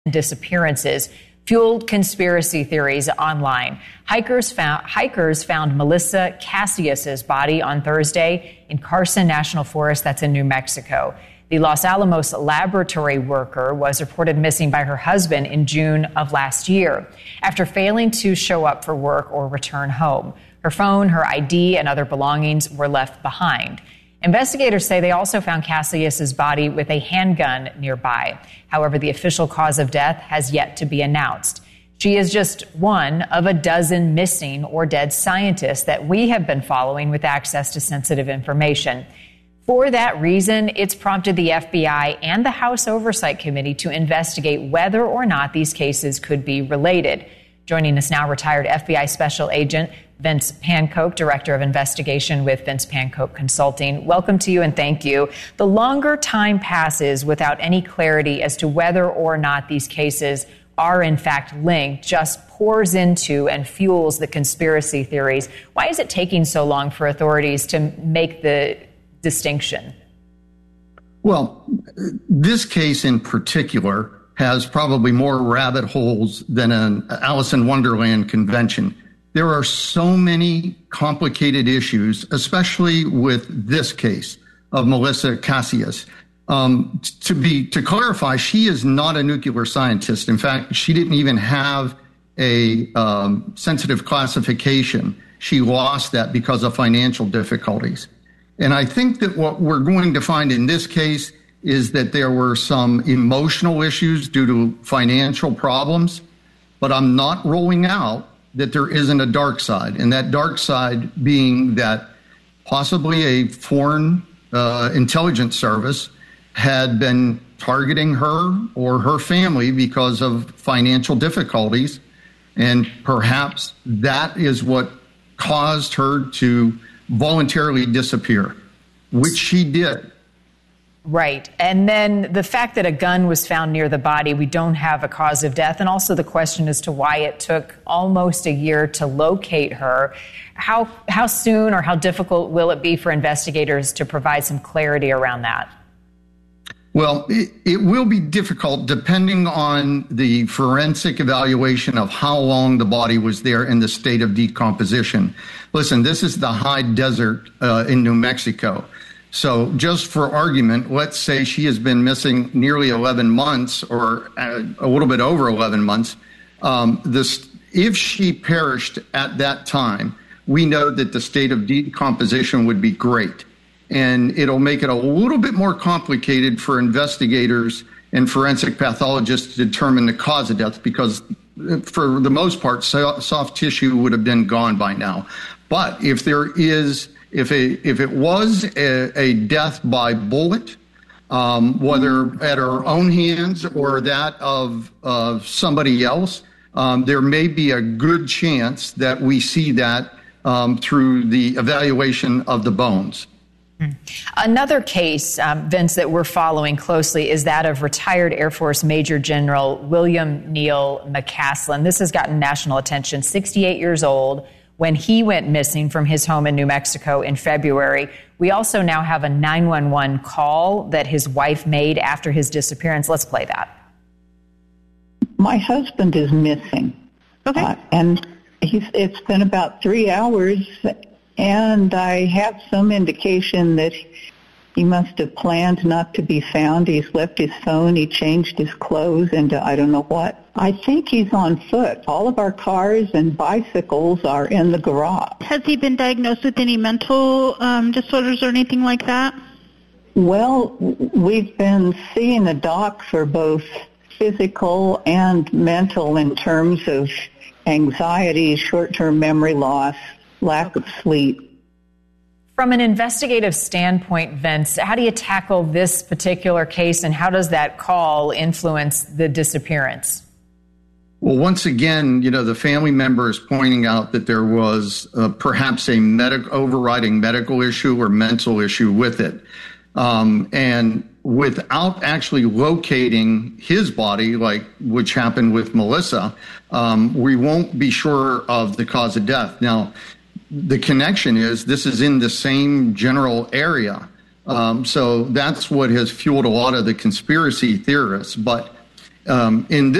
disappearances fueled conspiracy theories online. Hikers found Melissa Casillas's body on Thursday in Carson National Forest, that's in New Mexico. The Los Alamos laboratory worker was reported missing by her husband in June of last year after failing to show up for work or return home. Her phone, her ID, and other belongings were left behind. Investigators say they also found Casillas's body with a handgun nearby. However, the official cause of death has yet to be announced. She is just one of a dozen missing or dead scientists that we have been following with access to sensitive information. For that reason, it's prompted the FBI and the House Oversight Committee to investigate whether or not these cases could be related. Joining us now, retired FBI Special Agent Vince Pancoke, Director of Investigation with Vince Pancoke Consulting. Welcome to you and thank you. The longer time passes without any clarity as to whether or not these cases are in fact linked just pours into and fuels the conspiracy theories. Why is it taking so long for authorities to make the distinction? Well, this case in particular has probably more rabbit holes than an Alice in Wonderland convention. There are so many complicated issues, especially with this case of Melissa Casillas. To clarify, she is not a nuclear scientist. In fact, she didn't even have a sensitive classification. She lost that because of financial difficulties. And I think that what we're going to find in this case is that there were some emotional issues due to financial problems, but I'm not ruling out that there isn't a dark side, and that dark side being that possibly a foreign intelligence service had been targeting her or her family because of financial difficulties, and perhaps that is what caused her to voluntarily disappear, which she did. Right. And then the fact that a gun was found near the body, we don't have a cause of death. And also the question as to why it took almost a year to locate her. How soon or how difficult will it be for investigators to provide some clarity around that? Well, it will be difficult depending on the forensic evaluation of how long the body was there in the state of decomposition. Listen, this is the high desert in New Mexico. So just for argument, let's say she has been missing nearly 11 months or a little bit over 11 months. If she perished at that time, we know that the state of decomposition would be great. And it'll make it a little bit more complicated for investigators and forensic pathologists to determine the cause of death because for the most part, soft tissue would have been gone by now. But if it was a death by bullet, whether at her own hands or that of somebody else, there may be a good chance that we see that through the evaluation of the bones. Another case, Vince, that we're following closely is that of retired Air Force Major General William Neal McCaslin. This has gotten national attention. 68 years old when he went missing from his home in New Mexico in February. We also now have a 911 call that his wife made after his disappearance. Let's play that. My husband is missing. Okay. And it's been about 3 hours, and I have some indication that he must have planned not to be found. He's left his phone. He changed his clothes into I don't know what. I think he's on foot. All of our cars and bicycles are in the garage. Has he been diagnosed with any mental disorders or anything like that? Well, we've been seeing a doc for both physical and mental in terms of anxiety, short-term memory loss, lack of sleep. From an investigative standpoint, Vince, how do you tackle this particular case, and how does that call influence the disappearance? Well, once again, the family member is pointing out that there was perhaps a overriding medical issue or mental issue with it. And without actually locating his body, which happened with Melissa, we won't be sure of the cause of death. Now, the connection is this is in the same general area. So that's what has fueled a lot of the conspiracy theorists. But In